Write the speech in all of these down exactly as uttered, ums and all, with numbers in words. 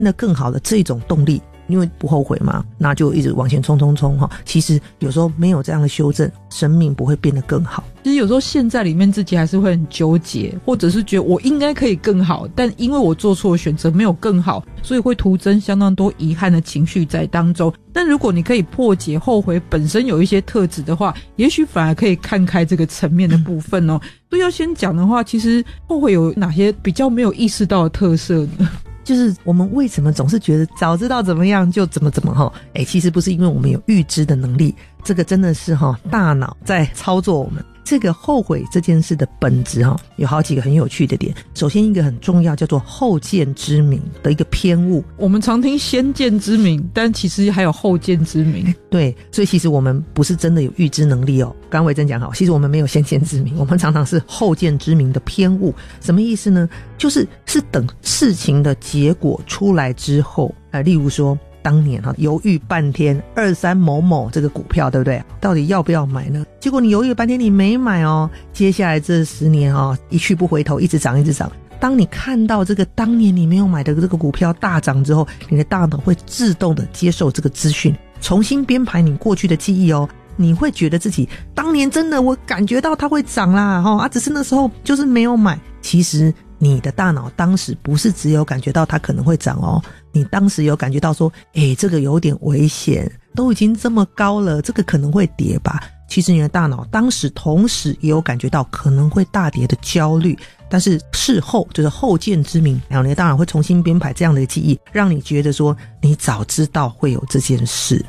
那更好的这种动力，因为不后悔嘛，那就一直往前冲冲冲哈。其实有时候没有这样的修正，生命不会变得更好。 其实有时候陷在里面自己还是会很纠结，或者是觉得我应该可以更好，但因为我做错选择没有更好，所以会徒增相当多遗憾的情绪在当中。但如果你可以破解后悔本身有一些特质的话，也许反而可以看开这个层面的部分哦。所以要先讲的话，其实后悔有哪些比较没有意识到的特色呢？ 就是我们为什么总是觉得早知道怎么样就怎么怎么齁，诶其实不是因为我们有预知的能力，这个真的是齁大脑在操作我们。这个后悔这件事的本质齁有好几个很有趣的点。首先一个很重要，叫做后见之明的一个偏误。 我们常听先见之明，但其实还有后见之明。 对，所以其实我们不是真的有预知能力哦。刚维珍讲好，其实我们没有先见之明，我们常常是后见之明的偏误。什么意思呢？就是是等事情的结果出来之后，呃，例如说当年哈犹豫半天，二三某某这个股票对不对？到底要不要买呢？结果你犹豫了半天你没买哦，接下来这十年哦一去不回头，一直涨一直涨。当你看到这个当年你没有买的这个股票大涨之后，你的大脑会自动的接受这个资讯，重新编排你过去的记忆哦。你会觉得自己当年真的我感觉到它会涨啦齁啊，只是那时候就是没有买。其实你的大脑当时不是只有感觉到它可能会涨哦，你当时有感觉到说诶这个有点危险，都已经这么高了，这个可能会跌吧。其实你的大脑当时同时也有感觉到可能会大跌的焦虑，但是事后就是后见之明，然后你的大脑会重新编排这样的记忆，让你觉得说你早知道会有这件事。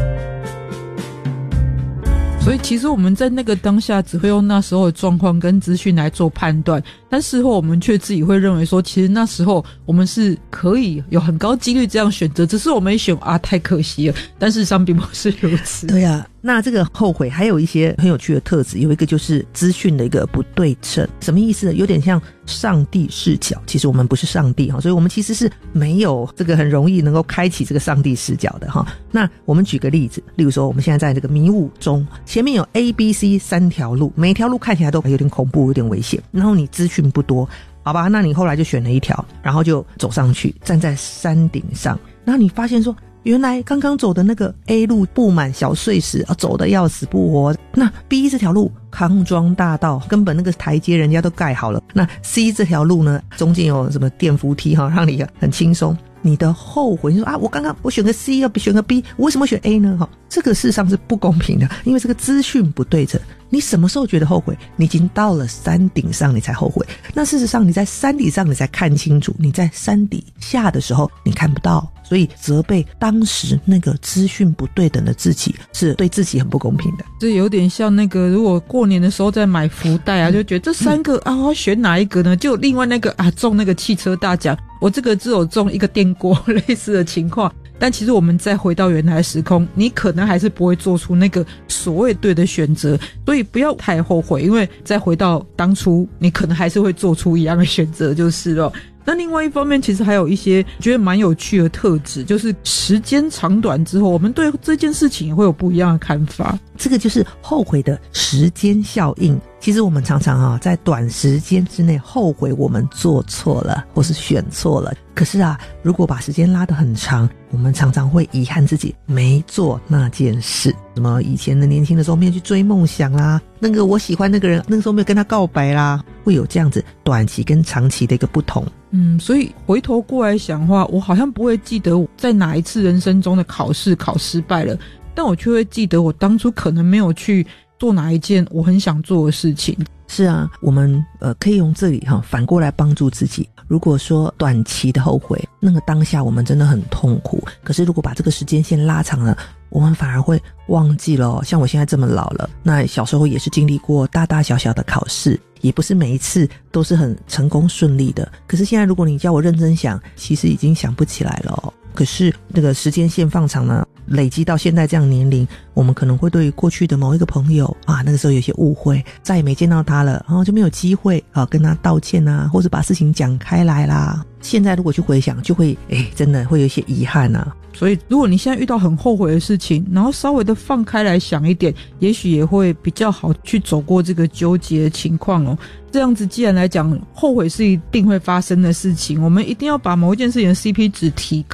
所以其实我们在那个当下只会用那时候的状况跟资讯来做判断，但事后我们却自己会认为说其实那时候我们是可以有很高几率这样选择，只是我没选啊，太可惜了。但事实上并不是如此。 对啊，那这个后悔还有一些很有趣的特质，有一个就是资讯的一个不对称。什么意思呢？有点像上帝视角，其实我们不是上帝，所以我们其实是没有这个很容易能够开启这个上帝视角的。那我们举个例子，例如说我们现在在这个迷雾中，前面有 A B C 三条路，每一条路看起来都有点恐怖有点危险，然后你资讯不多，好吧，那你后来就选了一条，然后就走上去，站在山顶上，然后你发现说原来刚刚走的那个 A 路布满小碎石，啊，走得要死不活。那 B 这条路康庄大道，根本那个台阶人家都盖好了。那 C 这条路呢，中间有什么电扶梯哈，让你很轻松。你的后悔，你说啊，我刚刚我选个 C 要选个 B， 我为什么选 A 呢？这个事实上是不公平的，因为这个资讯不对称。你什么时候觉得后悔？你已经到了山顶上你才后悔。那事实上你在山顶上你才看清楚，你在山底下的时候你看不到，所以责备当时那个资讯不对等的自己是对自己很不公平的。 这有点像那个如果过年的时候在买福袋啊，就觉得这三个啊我要选哪一个呢？就另外那个啊中那个汽车大奖，我这个只有中一个电锅类似的情况。但其实我们再回到原来的时空，你可能还是不会做出那个所谓对的选择，所以不要太后悔，因为再回到当初你可能还是会做出一样的选择就是了。那另外一方面其实还有一些觉得蛮有趣的特质，就是时间长短之后我们对这件事情也会有不一样的看法。 这个就是后悔的时间效应。其实我们常常啊，在短时间之内后悔我们做错了或是选错了，可是啊，如果把时间拉得很长，我们常常会遗憾自己没做那件事。什么以前的年轻的时候没有去追梦想啦，那个我喜欢那个人那个时候没有跟他告白啦，会有这样子短期跟长期的一个不同。 嗯，所以回头过来想的话，我好像不会记得在哪一次人生中的考试考失败了，但我却会记得我当初可能没有去做哪一件我很想做的事情。 是啊，我们呃可以用这里哈反过来帮助自己。如果说短期的后悔，那个当下我们真的很痛苦，可是如果把这个时间线拉长了，我们反而会忘记了。像我现在这么老了，那小时候也是经历过大大小小的考试，也不是每一次都是很成功顺利的。可是现在如果你叫我认真想，其实已经想不起来了哦。可是这个时间线放长呢，累积到现在这样年龄，我们可能会对于过去的某一个朋友啊，那个时候有些误会，再也没见到他了，然后就没有机会啊跟他道歉啊，或者把事情讲开来啦。现在如果去回想，就会诶真的会有一些遗憾啊。 所以如果你现在遇到很后悔的事情，然后稍微的放开来想一点，也许也会比较好去走过这个纠结的情况哦。这样子既然来讲后悔是一定会发生的事情，我们一定要把某一件事情的 C P 值提高。